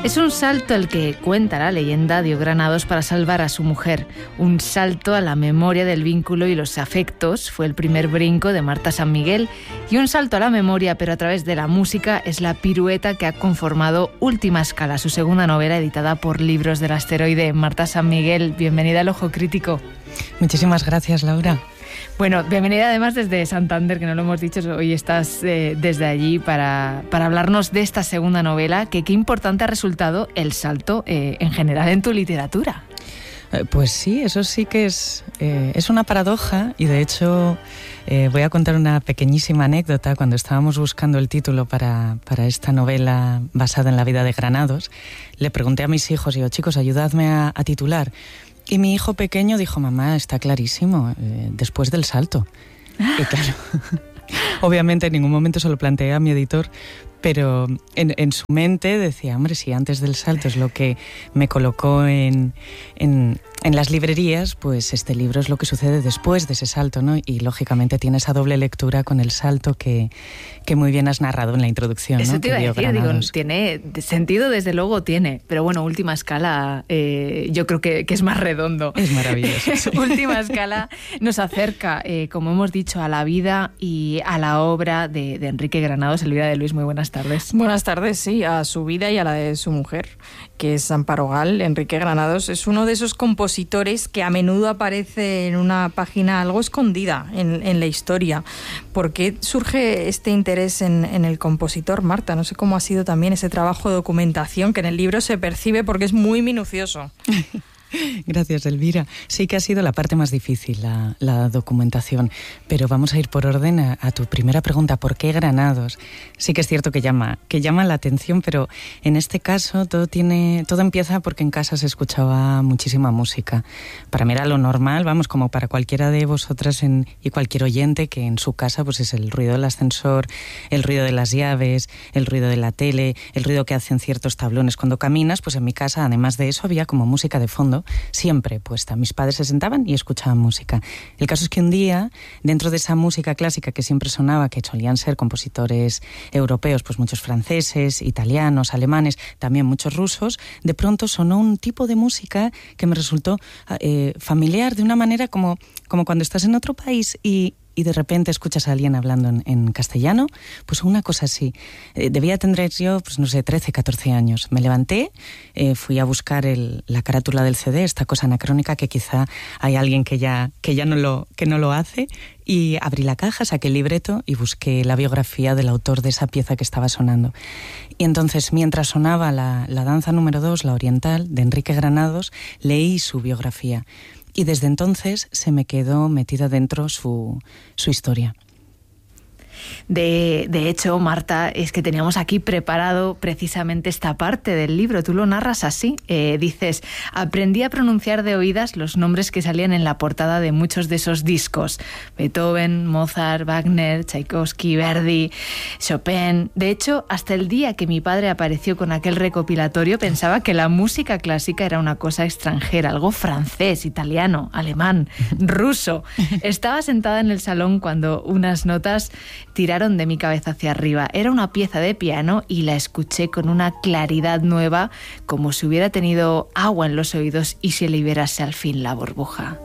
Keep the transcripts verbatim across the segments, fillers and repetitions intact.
Es un salto el que cuenta la leyenda dio Granados para salvar a su mujer. Un salto a la memoria del vínculo y los afectos fue el primer brinco de Marta San Miguel, y un salto a la memoria, pero a través de la música, es la pirueta que ha conformado Última Escala, su segunda novela editada por Libros del Asteroide. Marta San Miguel, bienvenida al Ojo Crítico. Muchísimas gracias, Laura. Bueno, bienvenida además desde Santander, que no lo hemos dicho, hoy estás eh, desde allí para, para hablarnos de esta segunda novela, que qué importante ha resultado el salto eh, en general en tu literatura. Eh, pues sí, eso sí que es, eh, es una paradoja, y de hecho eh, voy a contar una pequeñísima anécdota. Cuando estábamos buscando el título para, para esta novela basada en la vida de Granados, le pregunté a mis hijos, digo, chicos, ayudadme a, a titular. Y mi hijo pequeño dijo, mamá, está clarísimo, eh, después del salto. Y claro, obviamente en ningún momento se lo planteé a mi editor, pero en, en su mente decía, hombre, si antes del salto es lo que me colocó en, en, en las librerías, pues este libro es lo que sucede después de ese salto, ¿no? Y lógicamente tiene esa doble lectura con el salto que, que muy bien has narrado en la introducción. Eso ¿no? te iba a decir, digo, tiene sentido, desde luego tiene, pero bueno, Última Escala eh, yo creo que, que es más redondo. Es maravilloso. Sí. Última Escala nos acerca, eh, como hemos dicho, a la vida y a la obra de, de Enrique Granados, el vida de Luis. Muy buenas tardes. Buenas tardes, sí, a su vida y a la de su mujer, que es Amparo Gal. Enrique Granados es uno de esos compositores que a menudo aparece en una página algo escondida en, en la historia. ¿Por qué surge este interés en, en el compositor, Marta? No sé cómo ha sido también ese trabajo de documentación que en el libro se percibe porque es muy minucioso. Gracias, Elvira. Sí que ha sido la parte más difícil, la, la documentación, pero vamos a ir por orden a, a tu primera pregunta, ¿por qué Granados? Sí que es cierto que llama, que llama la atención, pero en este caso todo tiene, todo empieza porque en casa se escuchaba muchísima música. Para mí era lo normal, vamos, como para cualquiera de vosotras en, y cualquier oyente, que en su casa pues es el ruido del ascensor, el ruido de las llaves, el ruido de la tele, el ruido que hacen ciertos tablones cuando caminas. Pues en mi casa, además de eso, había como música de fondo siempre puesta. Mis padres se sentaban y escuchaban música. El caso es que un día, dentro de esa música clásica que siempre sonaba, que solían ser compositores europeos, pues muchos franceses, italianos, alemanes, también muchos rusos, de pronto sonó un tipo de música que me resultó eh, familiar, de una manera como, como cuando estás en otro país y y de repente escuchas a alguien hablando en, en castellano, pues una cosa así. Eh, debía tener yo, pues no sé, trece, catorce años. Me levanté, eh, fui a buscar el, la carátula del C D, esta cosa anacrónica que quizá hay alguien que ya, que ya no lo, que no lo hace, y abrí la caja, saqué el libreto y busqué la biografía del autor de esa pieza que estaba sonando. Y entonces, mientras sonaba la, la danza número dos, la oriental, de Enrique Granados, leí su biografía. Y desde entonces se me quedó metida dentro su, su historia. De, de hecho, Marta, es que teníamos aquí preparado precisamente esta parte del libro. Tú lo narras así. Eh, dices, aprendí a pronunciar de oídas los nombres que salían en la portada de muchos de esos discos. Beethoven, Mozart, Wagner, Tchaikovsky, Verdi, Chopin. De hecho, hasta el día que mi padre apareció con aquel recopilatorio, pensaba que la música clásica era una cosa extranjera, algo francés, italiano, alemán, ruso. Estaba sentada en el salón cuando unas notas tiraron de mi cabeza hacia arriba. Era una pieza de piano y la escuché con una claridad nueva, como si hubiera tenido agua en los oídos y se liberase al fin la burbuja.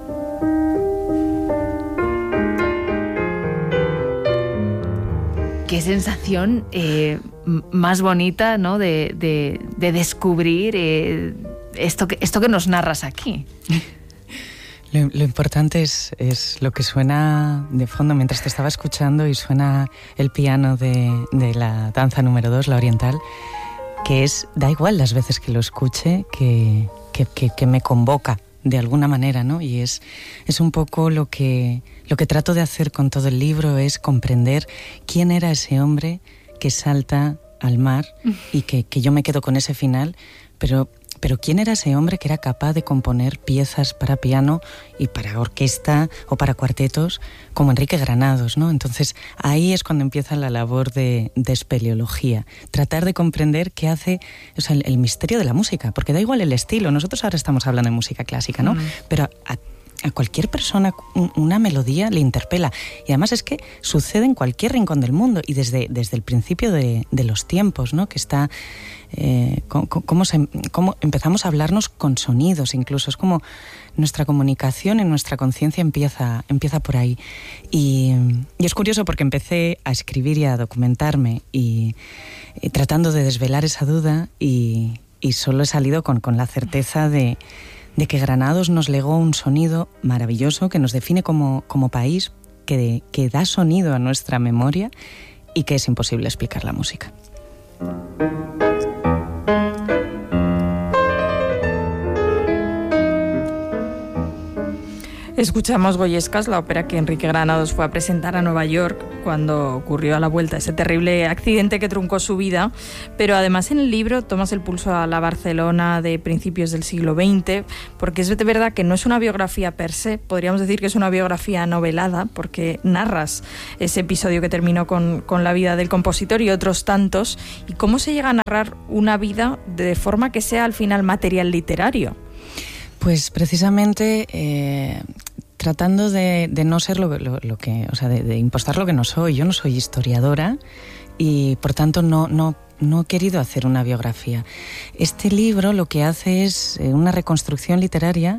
Qué sensación eh, más bonita, ¿no? de, de, de descubrir eh, esto, que, esto que nos narras aquí. Lo, lo importante es, es lo que suena de fondo mientras te estaba escuchando, y suena el piano de, de la danza número dos, la oriental, que es, da igual las veces que lo escuche, que, que, que, que me convoca de alguna manera, ¿no? Y es, es un poco lo que, lo que trato de hacer con todo el libro, es comprender quién era ese hombre que salta al mar y que, que yo me quedo con ese final, pero... Pero ¿quién era ese hombre que era capaz de componer piezas para piano y para orquesta o para cuartetos como Enrique Granados, ¿no? Entonces ahí es cuando empieza la labor de, de espeleología, tratar de comprender qué hace, o sea, el, el misterio de la música, porque da igual el estilo. Nosotros ahora estamos hablando de música clásica, ¿no? Mm. Pero a, a cualquier persona una melodía le interpela. Y además es que sucede en cualquier rincón del mundo y desde, desde el principio de, de los tiempos, ¿no? Que está... Eh, cómo, cómo, se, cómo empezamos a hablarnos con sonidos incluso. Es como nuestra comunicación y nuestra conciencia empieza, empieza por ahí. Y, y es curioso porque empecé a escribir y a documentarme y, y tratando de desvelar esa duda y, y solo he salido con, con la certeza de, de que Granados nos legó un sonido maravilloso que nos define como, como país, que, que da sonido a nuestra memoria y que es imposible explicar la música. Escuchamos Goyescas, la ópera que Enrique Granados fue a presentar a Nueva York cuando ocurrió a la vuelta ese terrible accidente que truncó su vida, pero además en el libro tomas el pulso a la Barcelona de principios del siglo veinte, porque es de verdad que no es una biografía per se, podríamos decir que es una biografía novelada, porque narras ese episodio que terminó con, con la vida del compositor y otros tantos, y cómo se llega a narrar una vida de forma que sea al final material literario. Pues precisamente eh, tratando de, de no ser lo, lo, lo que, o sea, de, de impostar lo que no soy. Yo no soy historiadora y por tanto no, no, no he querido hacer una biografía. Este libro lo que hace es una reconstrucción literaria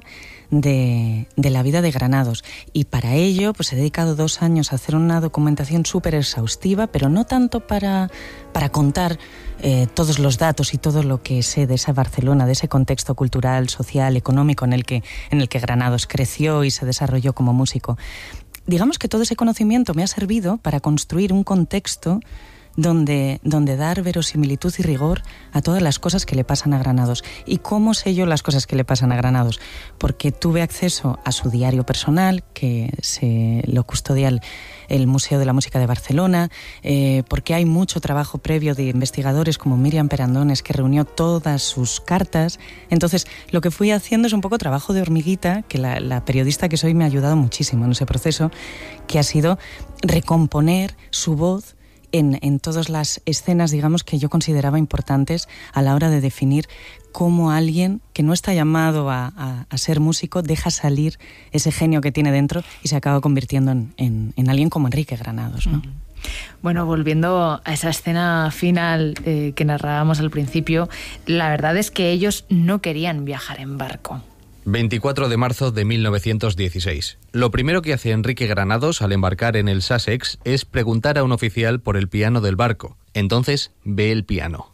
de, de la vida de Granados y para ello pues he dedicado dos años a hacer una documentación súper exhaustiva, pero no tanto para, para contar eh, todos los datos y todo lo que sé de esa Barcelona, de ese contexto cultural, social, económico en el que, en el que Granados creció y se desarrolló como músico. Digamos que todo ese conocimiento me ha servido para construir un contexto Donde, donde dar verosimilitud y rigor a todas las cosas que le pasan a Granados. ¿Y cómo sé yo las cosas que le pasan a Granados? Porque tuve acceso a su diario personal, que se lo custodia el, el Museo de la Música de Barcelona, eh, porque hay mucho trabajo previo de investigadores como Miriam Perandones, que reunió todas sus cartas. Entonces, lo que fui haciendo es un poco trabajo de hormiguita, que la, la periodista que soy me ha ayudado muchísimo en ese proceso, que ha sido recomponer su voz En, en todas las escenas, digamos, que yo consideraba importantes a la hora de definir cómo alguien que no está llamado a, a, a ser músico deja salir ese genio que tiene dentro y se acaba convirtiendo en, en, en alguien como Enrique Granados, ¿no? Bueno, volviendo a esa escena final eh, que narrábamos al principio, la verdad es que ellos no querían viajar en barco. veinticuatro de marzo de mil novecientos dieciséis. Lo primero que hace Enrique Granados al embarcar en el Sussex es preguntar a un oficial por el piano del barco. Entonces ve el piano.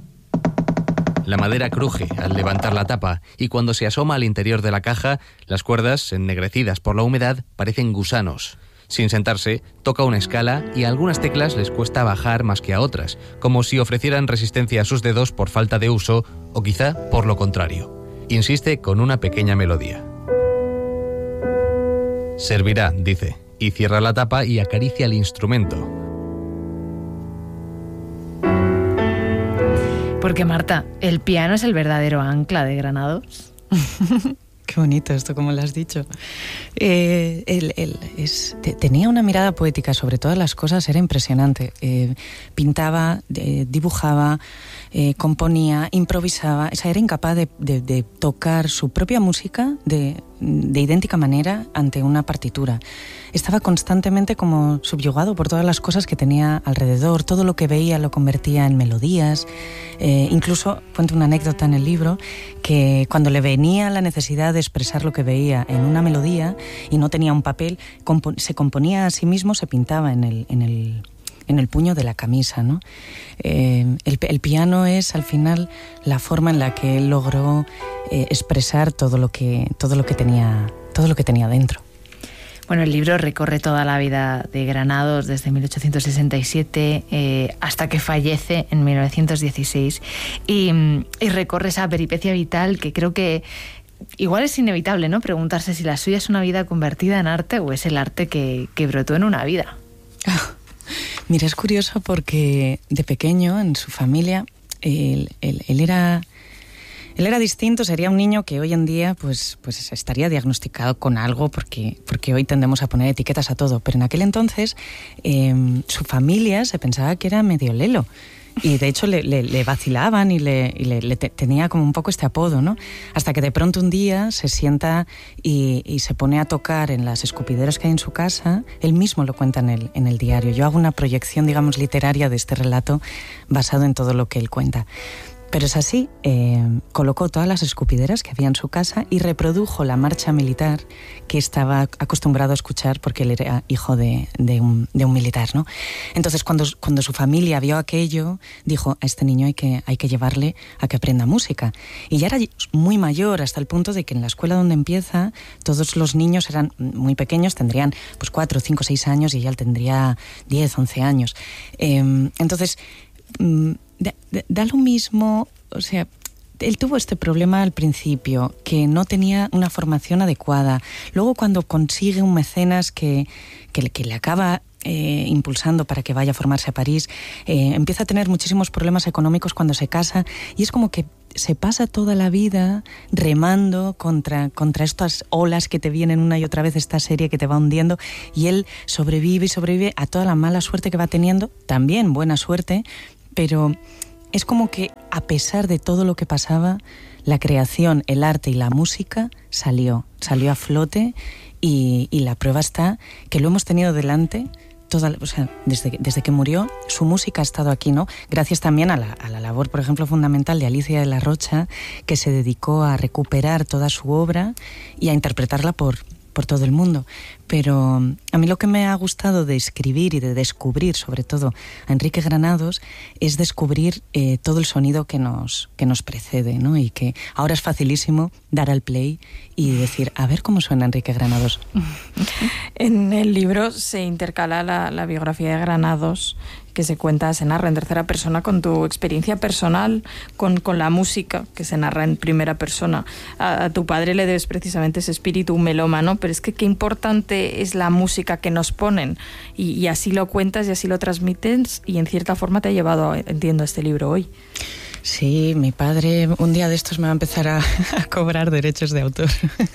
La madera cruje al levantar la tapa y cuando se asoma al interior de la caja, las cuerdas, ennegrecidas por la humedad, parecen gusanos. Sin sentarse, toca una escala y a algunas teclas les cuesta bajar más que a otras, como si ofrecieran resistencia a sus dedos por falta de uso o quizá por lo contrario. Insiste con una pequeña melodía. Servirá, dice, y cierra la tapa y acaricia el instrumento. Porque, Marta, el piano es el verdadero ancla de Granados. Qué bonito esto, como lo has dicho. Eh, él, él es, te, tenía una mirada poética sobre todas las cosas, era impresionante. Eh, pintaba, eh, dibujaba, eh, componía, improvisaba. O sea, era incapaz de, de, de tocar su propia música de, de idéntica manera ante una partitura. Estaba constantemente como subyugado por todas las cosas que tenía alrededor. Todo lo que veía lo convertía en melodías. Eh, incluso cuento una anécdota en el libro que cuando le venía la necesidad de expresar lo que veía en una melodía y no tenía un papel, compo- se componía a sí mismo, se pintaba en el, en el, en el puño de la camisa, ¿no? Eh, el, el piano es al final la forma en la que él logró eh, expresar todo lo que, todo lo que tenía, todo lo que tenía dentro. Bueno, el libro recorre toda la vida de Granados desde mil ochocientos sesenta y siete eh, hasta que fallece en mil novecientos dieciséis y, y recorre esa peripecia vital que creo que igual es inevitable, ¿no? Preguntarse si la suya es una vida convertida en arte o es el arte que, que brotó en una vida. Mira, es curioso porque de pequeño en su familia él, él, él era... Él era distinto, sería un niño que hoy en día pues, pues estaría diagnosticado con algo porque, porque hoy tendemos a poner etiquetas a todo. Pero en aquel entonces eh, su familia se pensaba que era medio lelo. y de hecho le, le, le vacilaban y, le, y le, le te, tenía como un poco este apodo, ¿no? Hasta que de pronto un día se sienta y, y se pone a tocar en las escupideras que hay en su casa. Él mismo lo cuenta en el, en el diario. Yo hago una proyección, digamos, literaria de este relato basado en todo lo que él cuenta. Pero es así, eh, colocó todas las escupideras que había en su casa y reprodujo la marcha militar que estaba acostumbrado a escuchar porque él era hijo de, de, un, de un militar, ¿no? Entonces, cuando, cuando su familia vio aquello, dijo, a este niño hay que, hay que llevarle a que aprenda música. Y ya era muy mayor, hasta el punto de que en la escuela donde empieza, todos los niños eran muy pequeños, tendrían pues cuatro, cinco, seis años y ella tendría diez, once años. Eh, entonces... Da, da, da lo mismo, o sea, él tuvo este problema al principio, que no tenía una formación adecuada. Luego, cuando consigue un mecenas que, que, que le acaba eh, impulsando para que vaya a formarse a París, eh, empieza a tener muchísimos problemas económicos cuando se casa, y es como que se pasa toda la vida remando contra, contra estas olas que te vienen una y otra vez, esta serie que te va hundiendo, y él sobrevive y sobrevive a toda la mala suerte que va teniendo, también buena suerte, pero es como que a pesar de todo lo que pasaba, la creación, el arte y la música salió, salió a flote y, y la prueba está que lo hemos tenido delante, toda, o sea, desde, desde que murió, su música ha estado aquí, ¿no? Gracias también a la, a la labor, por ejemplo, fundamental de Alicia de la Rocha, que se dedicó a recuperar toda su obra y a interpretarla por... por todo el mundo. Pero a mí lo que me ha gustado de escribir y de descubrir, sobre todo a Enrique Granados, es descubrir eh, todo el sonido que nos, que nos precede, ¿no? Y que ahora es facilísimo dar al play y decir, a ver cómo suena Enrique Granados. En el libro se intercala la, la biografía de Granados, que se cuenta, se narra en tercera persona con tu experiencia personal, con, con la música, que se narra en primera persona. A, a tu padre le debes precisamente ese espíritu melómano, pero es que qué importante es la música que nos ponen, y, y así lo cuentas y así lo transmites, y en cierta forma te ha llevado, entiendo, a este libro hoy. Sí, mi padre un día de estos me va a empezar a, a cobrar derechos de autor.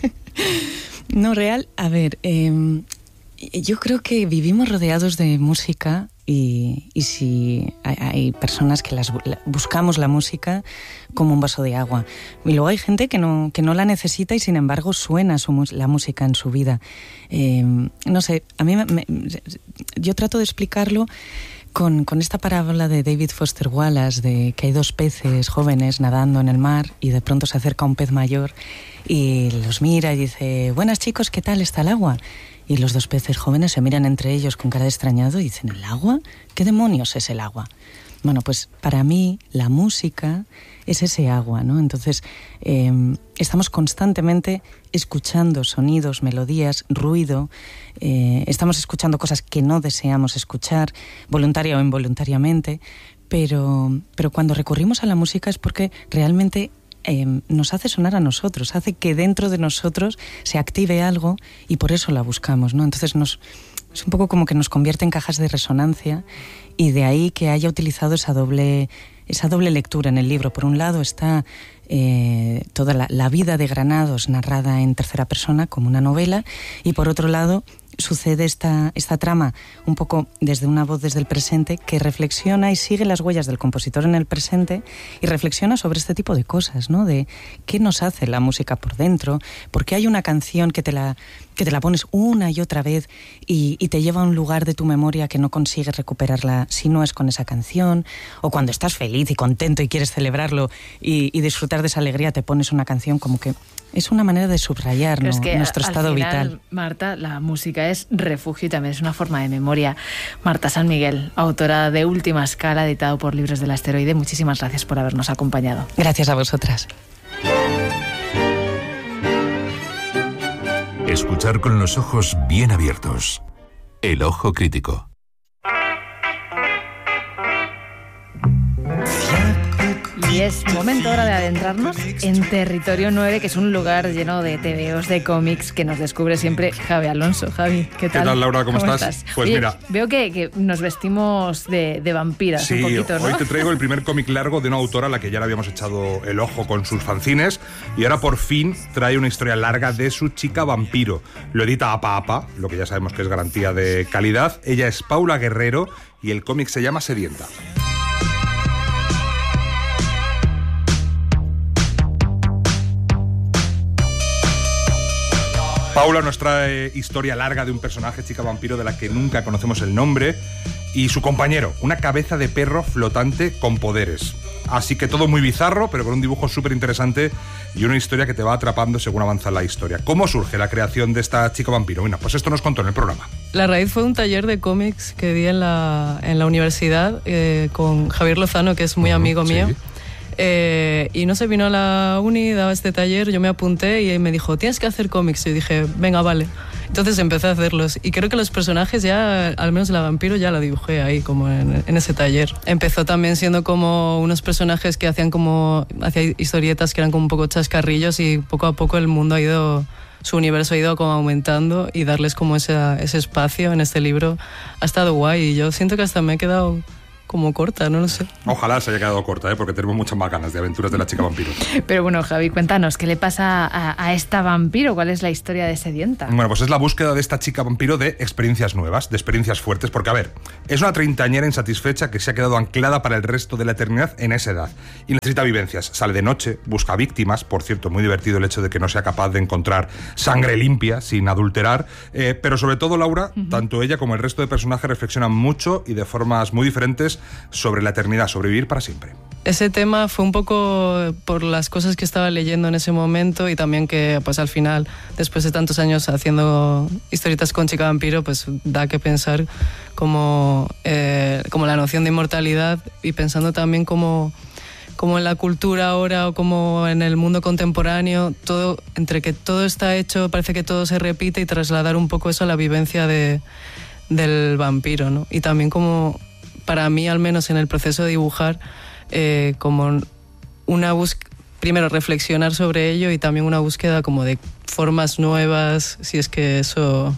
No, real, a ver, eh, yo creo que vivimos rodeados de música. Y, y si hay, hay personas que las, la, buscamos la música como un vaso de agua. Y luego hay gente que no, que no la necesita y sin embargo suena su, la música en su vida. Eh, no sé, a mí me, me, yo trato de explicarlo con, con esta parábola de David Foster Wallace, de que hay dos peces jóvenes nadando en el mar y de pronto se acerca un pez mayor y los mira y dice, buenas chicos, ¿qué tal está el agua? Y los dos peces jóvenes se miran entre ellos con cara de extrañado y dicen, ¿el agua? ¿Qué demonios es el agua? Bueno, pues para mí la música es ese agua, ¿no? Entonces eh, estamos constantemente escuchando sonidos, melodías, ruido, eh, estamos escuchando cosas que no deseamos escuchar, voluntaria o involuntariamente, pero, pero cuando recurrimos a la música es porque realmente Eh, nos hace sonar a nosotros, hace que dentro de nosotros se active algo y por eso la buscamos, ¿no? Entonces nos, es un poco como que nos convierte en cajas de resonancia y de ahí que haya utilizado esa doble, esa doble lectura en el libro. Por un lado está eh, toda la, la vida de Granados narrada en tercera persona como una novela y por otro lado sucede esta, esta trama un poco desde una voz desde el presente que reflexiona y sigue las huellas del compositor en el presente y reflexiona sobre este tipo de cosas, ¿no? De qué nos hace la música por dentro, por qué hay una canción que te la, que te la pones una y otra vez y, y te lleva a un lugar de tu memoria que no consigues recuperarla si no es con esa canción, o cuando estás feliz y contento y quieres celebrarlo y, y disfrutar de esa alegría te pones una canción como que es una manera de subrayar, ¿no? Es que nuestro al estado final, vital. Marta, la música es refugio y también es una forma de memoria. Marta San Miguel, autora de Última Escala, editado por Libros del Asteroide, muchísimas gracias por habernos acompañado. Gracias a vosotras. Escuchar con los ojos bien abiertos. El ojo crítico. Y es momento ahora de adentrarnos en Territorio nueve, que es un lugar lleno de tebeos, de cómics, que nos descubre siempre Javi Alonso. Javi, ¿qué tal? ¿Qué tal, Laura? ¿Cómo, ¿Cómo estás? estás? Pues Oye, mira... Veo que, que nos vestimos de, de vampiras sí, un poquito, ¿no? Hoy te traigo el primer cómic largo de una autora a la que ya le habíamos echado el ojo con sus fanzines y ahora por fin trae una historia larga de su chica vampiro. Lo edita Apa Apa, lo que ya sabemos que es garantía de calidad. Ella es Paula Guerrero y el cómic se llama Sedienta. Paula nos trae historia larga de un personaje, chica vampiro, de la que nunca conocemos el nombre, y su compañero, una cabeza de perro flotante con poderes. Así que todo muy bizarro, pero con un dibujo súper interesante y una historia que te va atrapando según avanza la historia. ¿Cómo surge la creación de esta chica vampiro? Bueno, pues esto nos contó en el programa. La raíz fue un taller de cómics que di en la, en la universidad eh, con Javier Lozano, que es muy amigo mío. Sí. Eh, y no se vino a la uni, daba este taller, yo me apunté y me dijo, tienes que hacer cómics. Y dije, venga, vale. Entonces empecé a hacerlos y creo que los personajes ya, al menos la vampiro, ya la dibujé ahí, como en, en ese taller. Empezó también siendo como unos personajes que hacían como, hacía historietas que eran como un poco chascarrillos y poco a poco el mundo ha ido, su universo ha ido como aumentando y darles como ese, ese espacio en este libro ha estado guay y yo siento que hasta me he quedado como corta, no lo sé. Ojalá se haya quedado corta, ¿eh? Porque tenemos muchas más ganas de aventuras de la chica vampiro. Pero bueno, Javi, cuéntanos, ¿qué le pasa a, a esta vampiro? ¿Cuál es la historia de Sedienta? Bueno, pues es la búsqueda de esta chica vampiro de experiencias nuevas, de experiencias fuertes, porque a ver, es una treintañera insatisfecha que se ha quedado anclada para el resto de la eternidad en esa edad y necesita vivencias. Sale de noche, busca víctimas, por cierto, muy divertido el hecho de que no sea capaz de encontrar sangre limpia, sin adulterar, eh, pero sobre todo, Laura, uh-huh. tanto ella como el resto de personajes reflexionan mucho y de formas muy diferentes sobre la eternidad, sobrevivir para siempre. Ese tema fue un poco por las cosas que estaba leyendo en ese momento y también que pues al final, después de tantos años haciendo historietas con chica vampiro, pues da que pensar como, eh, como la noción de inmortalidad y pensando también como, como en la cultura ahora o como en el mundo contemporáneo, todo, entre que todo está hecho, parece que todo se repite y trasladar un poco eso a la vivencia de, del vampiro, ¿no? Y también como para mí, al menos en el proceso de dibujar, eh, como una búsqueda, primero reflexionar sobre ello y también una búsqueda como de formas nuevas, si es que eso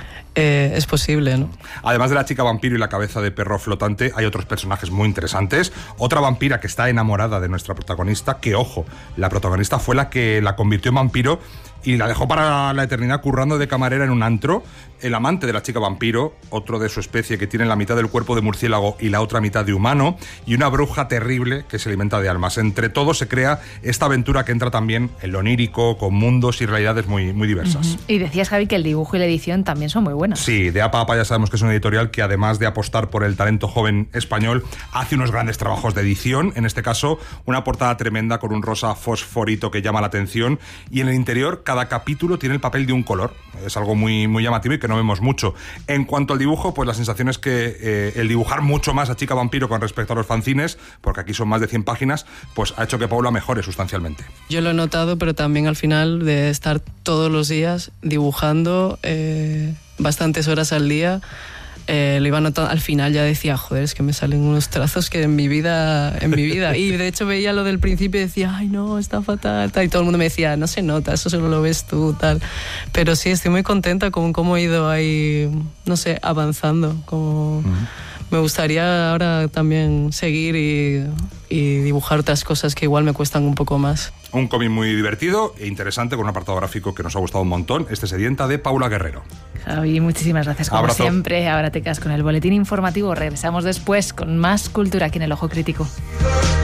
eh, es posible, ¿no? Además de la chica vampiro y la cabeza de perro flotante, hay otros personajes muy interesantes. Otra vampira que está enamorada de nuestra protagonista, que ojo, la protagonista fue la que la convirtió en vampiro y la dejó para la eternidad currando de camarera en un antro. El amante de la chica vampiro, otro de su especie que tiene la mitad del cuerpo de murciélago y la otra mitad de humano, y una bruja terrible que se alimenta de almas. Entre todos se crea esta aventura que entra también en lo onírico, con mundos y realidades muy, muy diversas. Uh-huh. Y decías, Javi, que el dibujo y la edición también son muy buenos. Sí, de Apa a Apa ya sabemos que es una editorial que además de apostar por el talento joven español, hace unos grandes trabajos de edición. En este caso, una portada tremenda con un rosa fosforito que llama la atención, y en el interior cada capítulo tiene el papel de un color. Es algo muy, muy llamativo y que no vemos mucho. En cuanto al dibujo, pues la sensación es que eh, el dibujar mucho más a chica vampiro con respecto a los fanzines, porque aquí son más de cien páginas, pues ha hecho que Paula mejore sustancialmente. Yo lo he notado, pero también al final de estar todos los días dibujando eh, bastantes horas al día, Eh, lo iba notando, al final ya decía, joder, es que me salen unos trazos que en mi vida, en mi vida. Y de hecho veía lo del principio y decía, ay no, está fatal, tal. Y todo el mundo me decía, no se nota, eso solo lo ves tú, tal. Pero sí, estoy muy contenta con cómo he ido ahí, no sé, avanzando. Como uh-huh. Me gustaría ahora también seguir y, y dibujar otras cosas que igual me cuestan un poco más. Un cómic muy divertido e interesante con un apartado gráfico que nos ha gustado un montón. Este Sedienta de Paula Guerrero. Javi, muchísimas gracias como Abrazo. siempre. Ahora te quedas con el boletín informativo. Regresamos después con más cultura aquí en El Ojo Crítico.